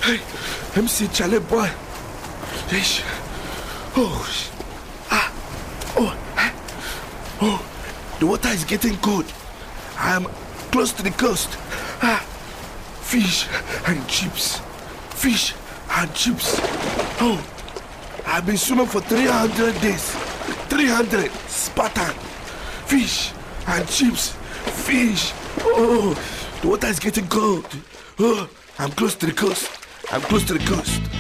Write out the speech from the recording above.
Hey, MC Charlie boy. Yes. Oh, the water is getting cold. I am close to the coast. Fish and chips. Fish and chips. Oh, I've been swimming for 300 days. 300 Spartan. Fish and chips. Fish. Oh, the water is getting cold. Oh, I'm close to the coast. I'm close to the coast.